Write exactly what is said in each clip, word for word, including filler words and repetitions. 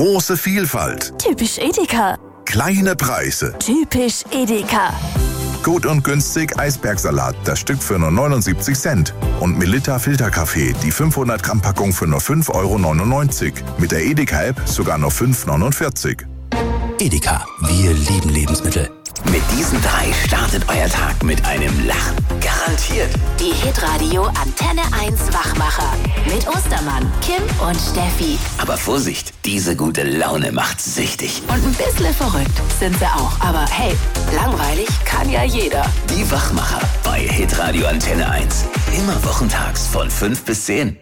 Große Vielfalt. Typisch Edeka. Kleine Preise. Typisch Edeka. Gut und günstig Eisbergsalat, das Stück für nur neunundsiebzig Cent. Und Melitta Filterkaffee, die fünfhundert Gramm Packung für nur fünf Euro neunundneunzig. Mit der Edeka-App sogar nur fünf Euro neunundvierzig. Edeka, wir lieben Lebensmittel. Mit diesen drei startet euer Tag mit einem Lachen. Garantiert. Die Hitradio Antenne eins Wachmacher. Mit Ostermann, Kim und Steffi. Aber Vorsicht, diese gute Laune macht süchtig. Und ein bisschen verrückt sind sie auch. Aber hey, langweilig kann ja jeder. Die Wachmacher bei Hitradio Antenne eins. Immer wochentags von fünf bis zehn.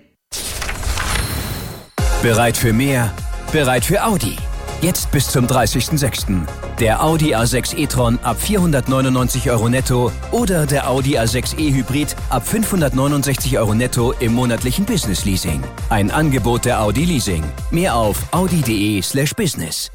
Bereit für mehr? Bereit für Audi. Jetzt bis zum dreißigsten sechsten Der Audi A sechs e-tron ab vierhundertneunundneunzig Euro netto oder der Audi A sechs e-Hybrid ab fünfhundertneunundsechzig Euro netto im monatlichen Business-Leasing. Ein Angebot der Audi Leasing. Mehr auf audi.de slash business.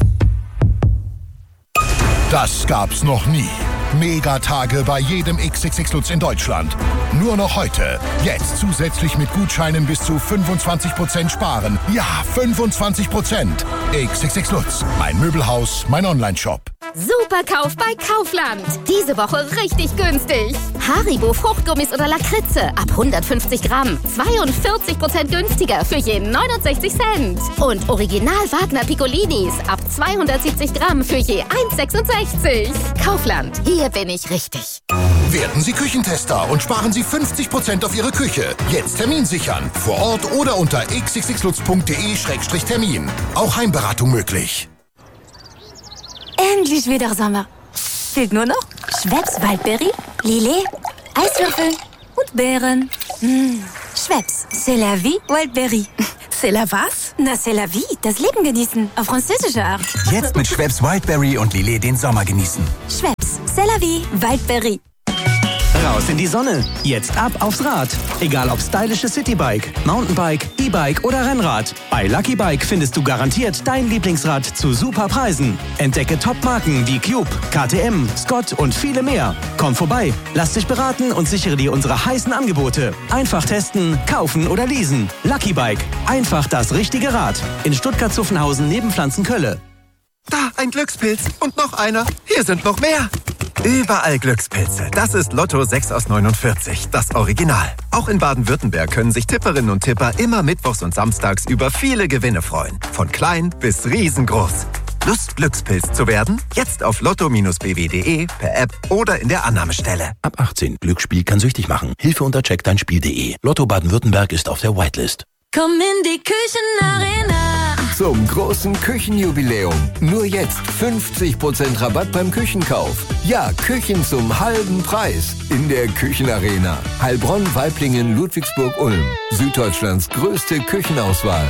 Das gab's noch nie. Megatage bei jedem X X X Lutz in Deutschland. Nur noch heute. Jetzt zusätzlich mit Gutscheinen bis zu fünfundzwanzig Prozent sparen. Ja, fünfundzwanzig Prozent. X X X Lutz. Mein Möbelhaus, mein Onlineshop. Superkauf bei Kaufland. Diese Woche richtig günstig. Haribo Fruchtgummis oder Lakritze ab hundertfünfzig Gramm. zweiundvierzig Prozent günstiger für jeden neunundsechzig Cent. Und Original Wagner Piccolinis ab zweihundertsiebzig Gramm für je eins Komma sechsundsechzig. Kaufland, hier bin ich richtig. Werden Sie Küchentester und sparen Sie fünfzig Prozent auf Ihre Küche. Jetzt Termin sichern. Vor Ort oder unter x x x lutz punkt de Schrägstrich Termin. Auch Heimberatung möglich. Endlich wieder Sommer. Fehlt nur noch Schweppes Waldbeere, Lillet, Eiswürfel und Beeren. Mmh. Schweppes, c'est la vie, Wildberry. C'est la was? Na, c'est la vie, das Leben genießen, auf französische Art. Jetzt mit Schweppes Wildberry und Lillet den Sommer genießen. Schweppes, c'est la vie, Wildberry. Raus in die Sonne. Jetzt ab aufs Rad. Egal ob stylische Citybike, Mountainbike, E-Bike oder Rennrad. Bei Lucky Bike findest du garantiert dein Lieblingsrad zu super Preisen. Entdecke Top-Marken wie Cube, K T M, Scott und viele mehr. Komm vorbei, lass dich beraten und sichere dir unsere heißen Angebote. Einfach testen, kaufen oder leasen. Lucky Bike. Einfach das richtige Rad. In Stuttgart-Zuffenhausen neben Pflanzenkölle. Da, ein Glückspilz. Und noch einer. Hier sind noch mehr. Überall Glückspilze. Das ist Lotto sechs aus neunundvierzig, das Original. Auch in Baden-Württemberg können sich Tipperinnen und Tipper immer mittwochs und samstags über viele Gewinne freuen. Von klein bis riesengroß. Lust, Glückspilz zu werden? Jetzt auf lotto b w punkt de, per App oder in der Annahmestelle. Ab achtzehn. Glücksspiel kann süchtig machen. Hilfe unter check dein Spiel punkt de. Lotto Baden-Württemberg ist auf der Whitelist. Komm in die Küchenarena. Zum großen Küchenjubiläum. Nur jetzt fünfzig Prozent Rabatt beim Küchenkauf. Ja, Küchen zum halben Preis. In der Küchenarena. Heilbronn, Waiblingen, Ludwigsburg, Ulm. Süddeutschlands größte Küchenauswahl.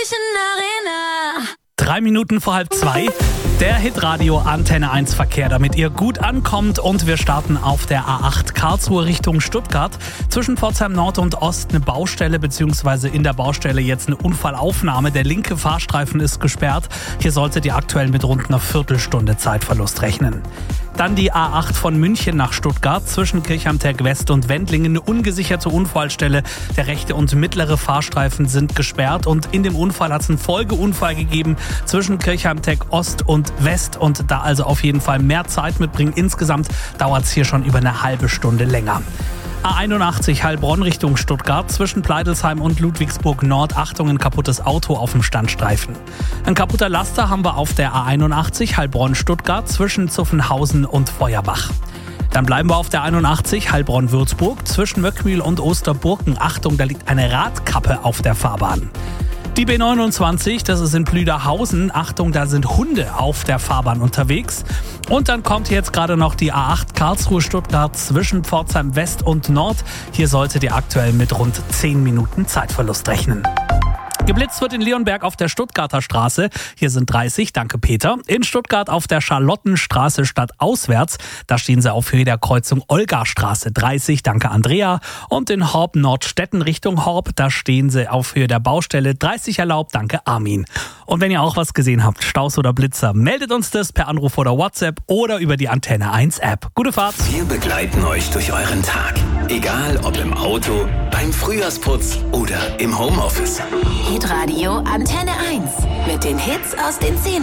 Küchenarena. Drei Minuten vor halb zwei. Der Hitradio Antenne eins Verkehr, damit ihr gut ankommt. Und wir starten auf der A acht Karlsruhe Richtung Stuttgart. Zwischen Pforzheim Nord und Ost eine Baustelle, beziehungsweise in der Baustelle jetzt eine Unfallaufnahme. Der linke Fahrstreifen ist gesperrt. Hier solltet ihr aktuell mit rund einer Viertelstunde Zeitverlust rechnen. Dann die A acht von München nach Stuttgart. Zwischen Kirchheimteg West und Wendlingen eine ungesicherte Unfallstelle. Der rechte und mittlere Fahrstreifen sind gesperrt. Und in dem Unfall hat es einen Folgeunfall gegeben zwischen Kirchheimteg Ost und West. Und da also auf jeden Fall mehr Zeit mitbringen. Insgesamt dauert es hier schon über eine halbe Stunde länger. A einundachtzig Heilbronn Richtung Stuttgart. Zwischen Pleidelsheim und Ludwigsburg Nord. Achtung, ein kaputtes Auto auf dem Standstreifen. Ein kaputter Laster haben wir auf der A einundachtzig Heilbronn-Stuttgart zwischen Zuffenhausen und Feuerbach. Dann bleiben wir auf der einundachtzig Heilbronn-Würzburg zwischen Möckmühl und Osterburken. Achtung, da liegt eine Radkappe auf der Fahrbahn. Die B neunundzwanzig, das ist in Plüderhausen. Achtung, da sind Hunde auf der Fahrbahn unterwegs. Und dann kommt jetzt gerade noch die A acht Karlsruhe-Stuttgart zwischen Pforzheim West und Nord. Hier solltet ihr aktuell mit rund zehn Minuten Zeitverlust rechnen. Geblitzt wird in Leonberg auf der Stuttgarter Straße. Hier sind dreißig, danke Peter. In Stuttgart auf der Charlottenstraße stadtauswärts. Da stehen sie auf Höhe der Kreuzung Olgastraße. dreißig, danke Andrea. Und in Horb Nordstetten Richtung Horb, da stehen sie auf Höhe der Baustelle. dreißig erlaubt, danke Armin. Und wenn ihr auch was gesehen habt, Staus oder Blitzer, meldet uns das per Anruf oder WhatsApp oder über die Antenne eins App. Gute Fahrt. Wir begleiten euch durch euren Tag. Egal ob im Auto, beim Frühjahrsputz oder im Homeoffice. Hitradio Antenne eins. Mit den Hits aus den zehn